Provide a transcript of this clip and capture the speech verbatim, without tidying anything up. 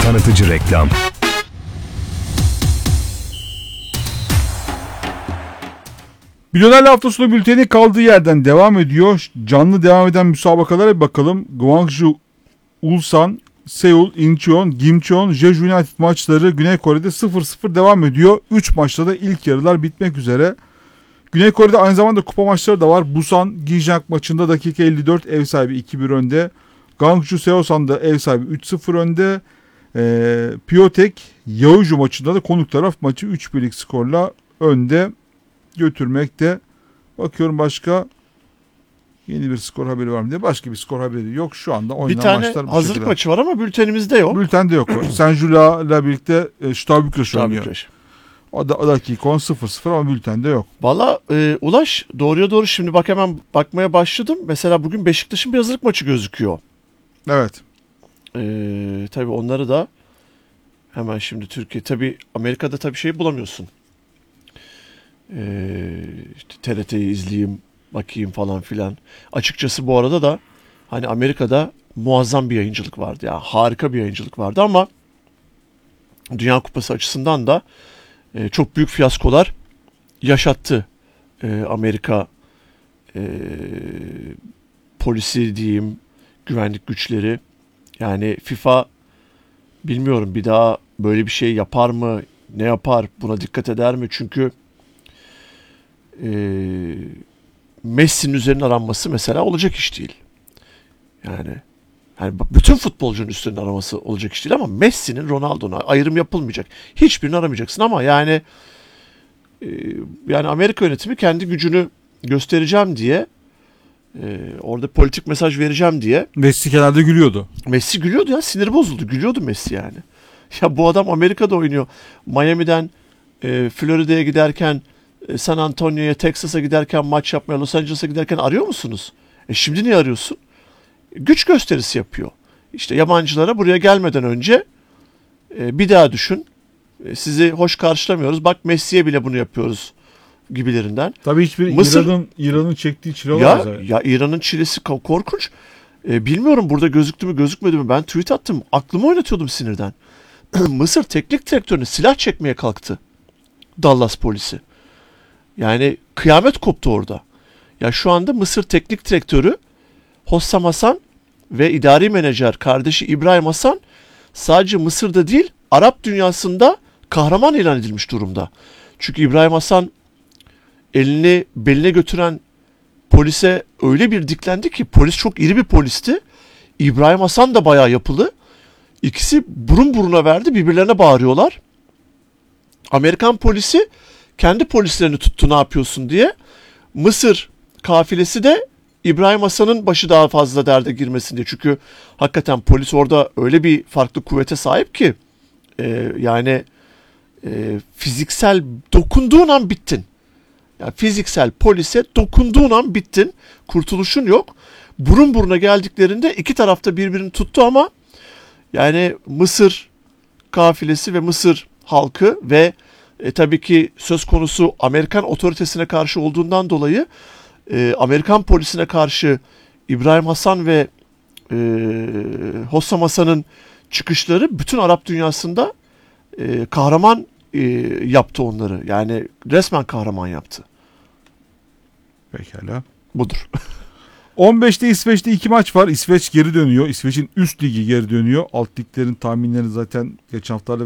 Tanıtıcı reklam. Milyonerler Hafta Sonu bülteni kaldığı yerden devam ediyor. Canlı devam eden müsabakalara bir bakalım. Gwangju, Ulsan, Seul, Incheon, Gimcheon, Jeju United maçları Güney Kore'de sıfır sıfır devam ediyor. üç maçta da ilk yarılar bitmek üzere. Güney Kore'de aynı zamanda kupa maçları da var. Busan, Gijang maçında dakika elli dört ev sahibi iki bir önde. Gwangju Seosan'da ev sahibi üç sıfır önde. E, Pyeongtaek, Yeoju maçında da konuk taraf maçı üç birlik skorla önde götürmekte. Bakıyorum başka yeni bir skor haberi var mı diye. Başka bir skor haberi yok. Şu anda oynanan bir tane maçlar bu hazırlık şekilde. maçı var ama bültenimizde yok. Bültende yok. Senjula ile birlikte e, Steaua Bükreş oynuyor. Bükreş. O da dakika on sıfır sıfır ama bültende yok. Valla e, Ulaş doğruya doğru şimdi bak hemen bakmaya başladım. Mesela bugün Beşiktaş'ın bir hazırlık maçı gözüküyor. Evet. E, tabii onları da hemen şimdi Türkiye tabii Amerika'da tabii şey bulamıyorsun. E, işte T R T'yi izleyeyim, bakayım falan filan. Açıkçası bu arada da hani Amerika'da muazzam bir yayıncılık vardı ya. Harika bir yayıncılık vardı ama Dünya Kupası açısından da e, çok büyük fiyaskolar yaşattı e, Amerika e, polisi diyeyim, güvenlik güçleri. Yani FIFA bilmiyorum bir daha böyle bir şey yapar mı, ne yapar, buna dikkat eder mi? Çünkü e, Messi'nin üzerine aranması mesela olacak iş değil. Yani, yani bütün futbolcunun üstünün araması olacak iş değil ama Messi'nin, Ronaldo'na ayrım yapılmayacak. Hiçbirini aramayacaksın ama yani e, yani Amerika yönetimi kendi gücünü göstereceğim diye e, orada politik mesaj vereceğim diye. Messi kenarda gülüyordu. Messi gülüyordu ya, siniri bozuldu. Gülüyordu Messi yani. Ya bu adam Amerika'da oynuyor. Miami'den e, Florida'ya giderken, e, San Antonio'ya, Texas'a giderken, maç yapmaya, Los Angeles'a giderken arıyor musunuz? E şimdi niye arıyorsun? Güç gösterisi yapıyor. İşte yabancılara buraya gelmeden önce e, bir daha düşün. E, sizi hoş karşılamıyoruz. Bak Messi'ye bile bunu yapıyoruz gibilerinden. Tabii hiçbir Mısır- İran'ın İran'ın çektiği çile Ya, olmaz. Yani. ya İran'ın çilesi ko- korkunç. E, bilmiyorum burada gözüktü mü gözükmedi mi. Ben tweet attım. Aklımı oynatıyordum sinirden. Mısır teknik direktörüne silah çekmeye kalktı. Dallas polisi. Yani kıyamet koptu orada. Ya şu anda Mısır teknik direktörü Hossam Hasan ve idari menajer kardeşi İbrahim Hasan sadece Mısır'da değil Arap dünyasında kahraman ilan edilmiş durumda. Çünkü İbrahim Hasan elini beline götüren polise öyle bir diklendi ki, polis çok iri bir polisti. İbrahim Hasan da bayağı yapılı. İkisi burun buruna verdi, birbirlerine bağırıyorlar. Amerikan polisi kendi polislerini tuttu ne yapıyorsun diye. Mısır kafilesi de İbrahim Hasan'ın başı daha fazla derde girmesin diye. Çünkü hakikaten polis orada öyle bir farklı kuvvete sahip ki e, yani e, fiziksel dokunduğun an bittin. Yani fiziksel polise dokunduğun an bittin. Kurtuluşun yok. Burun buruna geldiklerinde iki tarafta birbirini tuttu ama yani Mısır kafilesi ve Mısır halkı ve e, tabii ki söz konusu Amerikan otoritesine karşı olduğundan dolayı e, Amerikan polisine karşı İbrahim Hasan ve e, Hossam Hasan'ın çıkışları bütün Arap dünyasında e, kahraman e, yaptı onları. Yani resmen kahraman yaptı. Pekala. Budur. on beşte İsveç'te iki maç var. İsveç geri dönüyor. İsveç'in üst ligi geri dönüyor. Alt liglerin tahminlerini zaten geçen haftalarda